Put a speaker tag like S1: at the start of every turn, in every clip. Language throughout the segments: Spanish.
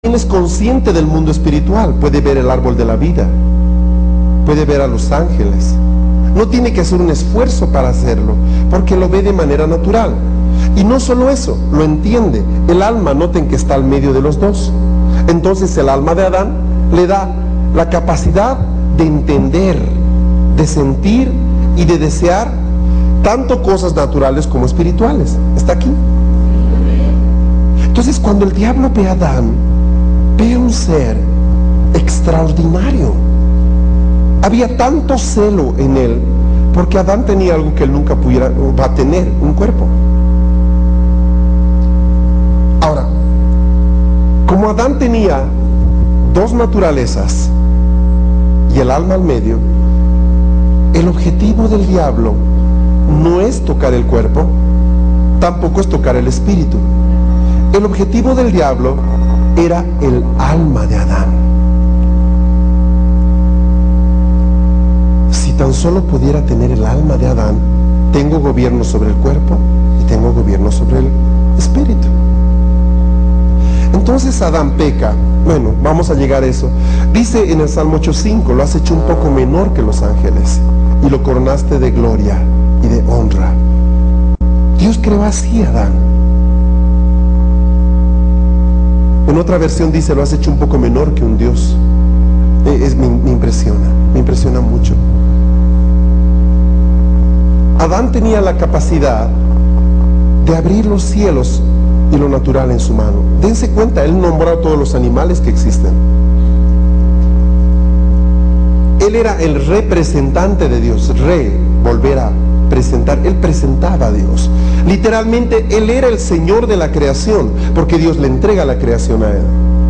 S1: es consciente del mundo espiritual, puede ver el árbol de la vida, puede ver a los ángeles, no tiene que hacer un esfuerzo para hacerlo, porque lo ve de manera natural. Y no solo eso, lo entiende. El alma, noten que está al medio de los dos. Entonces el alma de Adán le da la capacidad de entender, de sentir y de desear tanto cosas naturales como espirituales. ¿Está aquí? Entonces cuando el diablo ve a Adán, ve un ser extraordinario. Había tanto celo en él, porque Adán tenía algo que él nunca va a tener, un cuerpo. Ahora, como Adán tenía dos naturalezas y el alma al medio, el objetivo del diablo no es tocar el cuerpo, tampoco es tocar el espíritu. El objetivo del diablo era el alma de Adán. Si tan solo pudiera tener el alma de Adán, tengo gobierno sobre el cuerpo y tengo gobierno sobre el espíritu. Entonces Adán peca. Bueno, vamos a llegar a eso. Dice en el Salmo 8:5, lo has hecho un poco menor que los ángeles y lo coronaste de gloria y de honra. Dios creó así a Adán. En otra versión dice, lo has hecho un poco menor que un Dios. Me impresiona mucho. Adán tenía la capacidad de abrir los cielos y lo natural en su mano. Dense cuenta, él nombró a todos los animales que existen. Él era el representante de Dios. Volver a presentar. Él presentaba a Dios. Literalmente, él era el Señor de la creación, porque Dios le entrega la creación a él.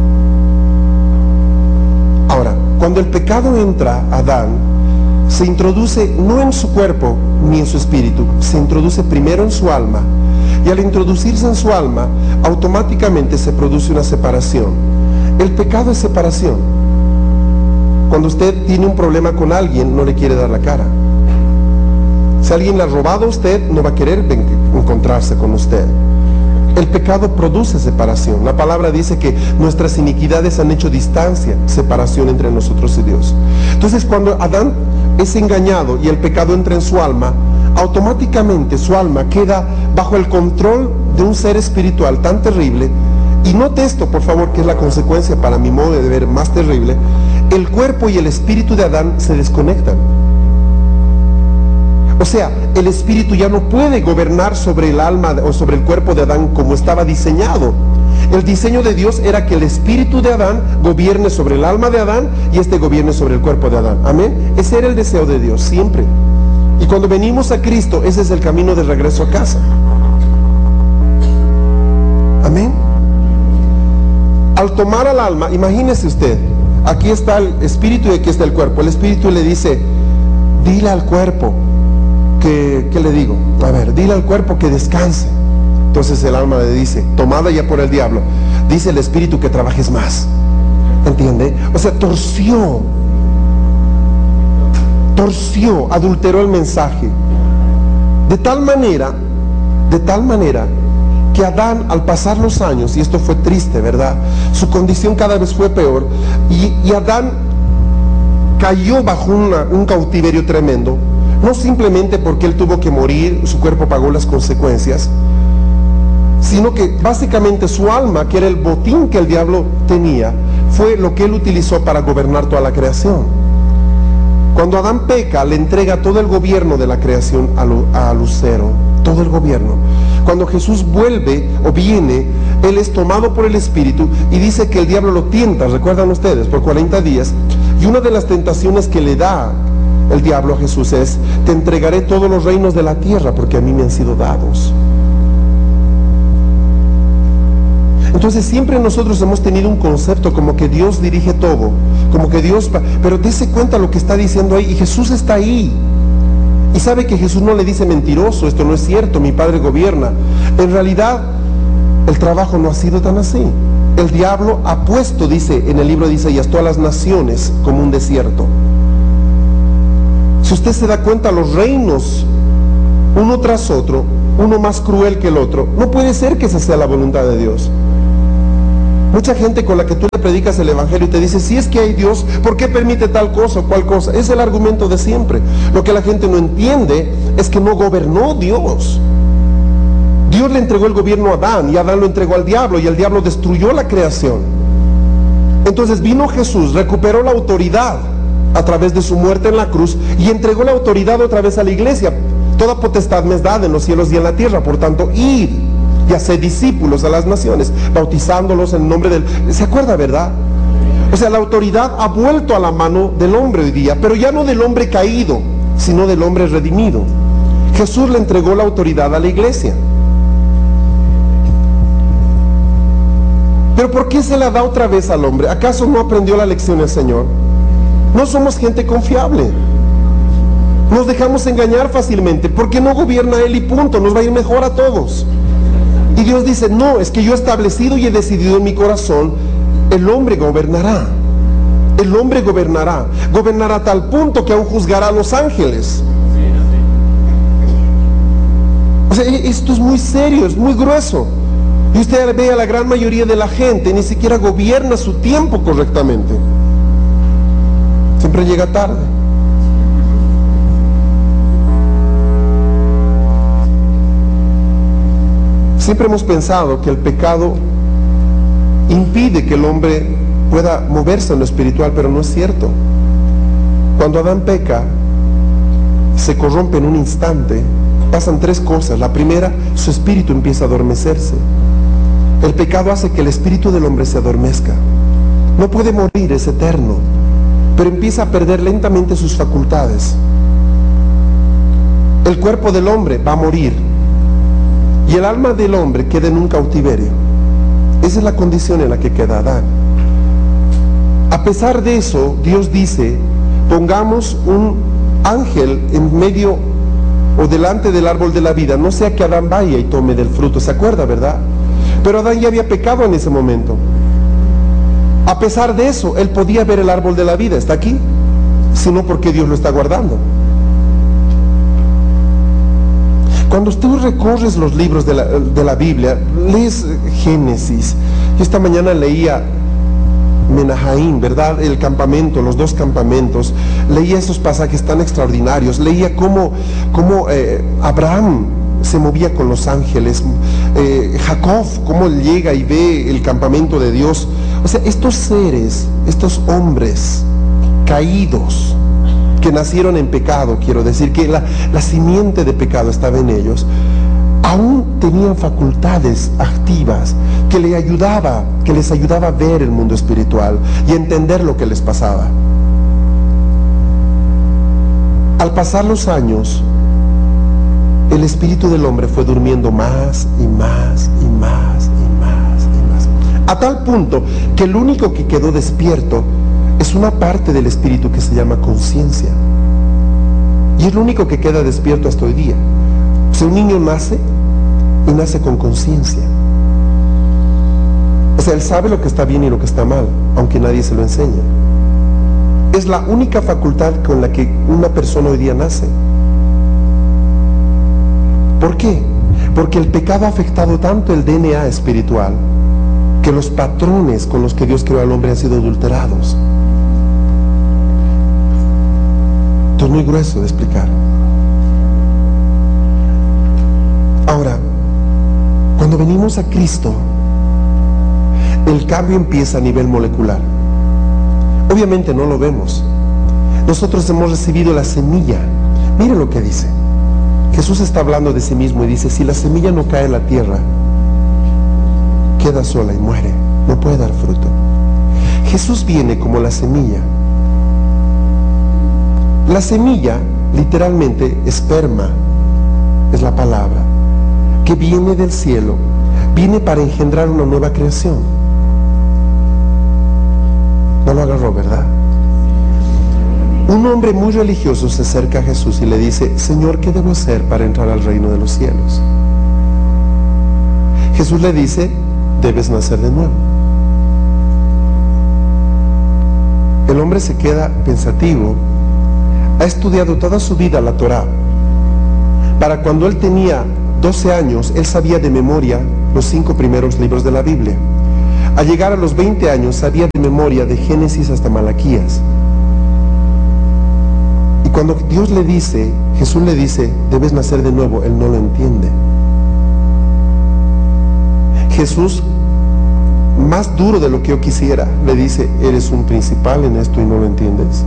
S1: Ahora, cuando el pecado entra a Adán, se introduce no en su cuerpo ni en su espíritu, se introduce primero en su alma. Y al introducirse en su alma, automáticamente se produce una separación. El pecado es separación. Cuando usted tiene un problema con alguien, no le quiere dar la cara. Si alguien le ha robado a usted, no va a querer encontrarse con usted. El pecado produce separación. La palabra dice que nuestras iniquidades han hecho distancia, separación entre nosotros y Dios. Entonces, cuando Adán es engañado y el pecado entra en su alma, automáticamente su alma queda bajo el control de un ser espiritual tan terrible. Y note esto, por favor, que es la consecuencia, para mi modo de ver, más terrible. El cuerpo y el espíritu de Adán se desconectan. O sea, el espíritu ya no puede gobernar sobre el alma o sobre el cuerpo de Adán como estaba diseñado. El diseño de Dios era que el espíritu de Adán gobierne sobre el alma de Adán y este gobierne sobre el cuerpo de Adán. Amén. Ese era el deseo de Dios, siempre. Y cuando venimos a Cristo, ese es el camino de regreso a casa. Amén. Al tomar al alma, imagínese usted, aquí está el espíritu y aquí está el cuerpo. El espíritu le dice, dile al cuerpo ¿qué le digo? A ver, dile al cuerpo que descanse. Entonces el alma le dice, tomada ya por el diablo, dice el espíritu que trabajes más. ¿Entiende? O sea, torció, adulteró el mensaje. De tal manera que Adán, al pasar los años, y esto fue triste, ¿verdad? Su condición cada vez fue peor, y Adán cayó bajo un cautiverio tremendo. No simplemente porque él tuvo que morir, su cuerpo pagó las consecuencias, sino que básicamente su alma, que era el botín que el diablo tenía, fue lo que él utilizó para gobernar toda la creación. Cuando Adán peca, le entrega todo el gobierno de la creación a Lucero, todo el gobierno. Cuando Jesús vuelve o viene, él es tomado por el Espíritu y dice que el diablo lo tienta, recuerdan ustedes, por 40 días. Y una de las tentaciones que le da el diablo a Jesús es, te entregaré todos los reinos de la tierra porque a mí me han sido dados. Entonces siempre nosotros hemos tenido un concepto como que Dios dirige todo, como que Dios, pero dése cuenta lo que está diciendo ahí, y Jesús está ahí. Y sabe que Jesús no le dice mentiroso, esto no es cierto, mi Padre gobierna. En realidad, el trabajo no ha sido tan así. El diablo ha puesto, dice en el libro de Isaías, todas las naciones como un desierto. Si usted se da cuenta, los reinos, uno tras otro, uno más cruel que el otro, no puede ser que esa sea la voluntad de Dios. Mucha gente con la que tú le predicas el evangelio y te dice, si es que hay Dios, ¿por qué permite tal cosa o cual cosa? Es el argumento de siempre. Lo que la gente no entiende es que no gobernó Dios. Dios le entregó el gobierno a Adán y Adán lo entregó al diablo y el diablo destruyó la creación. Entonces vino Jesús, recuperó la autoridad a través de su muerte en la cruz y entregó la autoridad otra vez a la iglesia. Toda potestad me es dada en los cielos y en la tierra, por tanto, id y haced discípulos a las naciones, bautizándolos en el nombre del... ¿Se acuerda, verdad? O sea, la autoridad ha vuelto a la mano del hombre hoy día, pero ya no del hombre caído, sino del hombre redimido. Jesús le entregó la autoridad a la iglesia. Pero ¿por qué se la da otra vez al hombre? ¿Acaso no aprendió la lección el Señor? No somos gente confiable. Nos dejamos engañar fácilmente. Porque no gobierna Él y punto, nos va a ir mejor a todos. Y Dios dice, no, es que yo he establecido y he decidido en mi corazón, el hombre gobernará. El hombre gobernará. Gobernará a tal punto que aún juzgará a los ángeles. O sea, esto es muy serio, es muy grueso. Y usted ve a la gran mayoría de la gente, ni siquiera gobierna su tiempo correctamente. Siempre llega tarde. Siempre hemos pensado que el pecado impide que el hombre pueda moverse en lo espiritual, pero no es cierto. Cuando Adán peca, se corrompe en un instante, pasan tres cosas. La primera, su espíritu empieza a adormecerse. El pecado hace que el espíritu del hombre se adormezca. No puede morir, es eterno, pero empieza a perder lentamente sus facultades. El cuerpo del hombre va a morir y el alma del hombre queda en un cautiverio. Esa es la condición en la que queda Adán. A pesar de eso, Dios dice, pongamos un ángel en medio o delante del árbol de la vida, no sea que Adán vaya y tome del fruto. ¿Se acuerda, verdad? Pero Adán ya había pecado en ese momento. A pesar de eso, él podía ver el árbol de la vida. ¿Está aquí? Sino porque Dios lo está guardando. Cuando tú recorres los libros de la Biblia, lees Génesis. Yo esta mañana leía Menahaim, ¿verdad? El campamento, los dos campamentos. Leía esos pasajes tan extraordinarios. Leía cómo Abraham se movía con los ángeles, Jacob, cómo llega y ve el campamento de Dios. O sea, estos seres, estos hombres caídos, que nacieron en pecado, quiero decir que la simiente de pecado estaba en ellos, aún tenían facultades activas que les ayudaba a ver el mundo espiritual y entender lo que les pasaba. Al pasar los años, el espíritu del hombre fue durmiendo más y más y más y más y más, a tal punto que el único que quedó despierto es una parte del espíritu que se llama conciencia, y es lo único que queda despierto hasta hoy día. O sea, un niño nace y nace con conciencia. O sea, él sabe lo que está bien y lo que está mal, aunque nadie se lo enseña. Es la única facultad con la que una persona hoy día nace. ¿Por qué? Porque el pecado ha afectado tanto el DNA espiritual que los patrones con los que Dios creó al hombre han sido adulterados. Esto es muy grueso de explicar. Ahora, cuando venimos a Cristo, el cambio empieza a nivel molecular. Obviamente no lo vemos. Nosotros hemos recibido la semilla. Miren lo que dice. Jesús está hablando de sí mismo y dice, si la semilla no cae en la tierra, queda sola y muere, no puede dar fruto. Jesús viene como la semilla. La semilla, literalmente, esperma, es la palabra, que viene del cielo, viene para engendrar una nueva creación. No lo agarró, ¿verdad? Un hombre muy religioso se acerca a Jesús y le dice, Señor, ¿qué debo hacer para entrar al reino de los cielos? Jesús le dice, debes nacer de nuevo. El hombre se queda pensativo. Ha estudiado toda su vida la Torá. Para cuando él tenía 12 años, él sabía de memoria los 5 primeros libros de la Biblia. Al llegar a los 20 años sabía de memoria de Génesis hasta Malaquías. Y cuando Dios le dice, Jesús le dice, debes nacer de nuevo, él no lo entiende. Jesús, más duro de lo que yo quisiera, le dice, eres un principal en esto y no lo entiendes.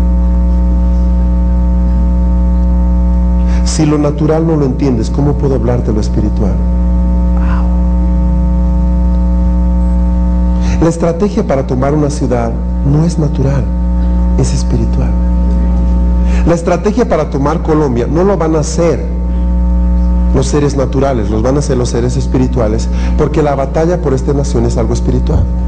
S1: Si lo natural no lo entiendes, ¿cómo puedo hablarte lo espiritual? La estrategia para tomar una ciudad no es natural, es espiritual. La estrategia para tomar Colombia no lo van a hacer los seres naturales, los van a hacer los seres espirituales, porque la batalla por esta nación es algo espiritual.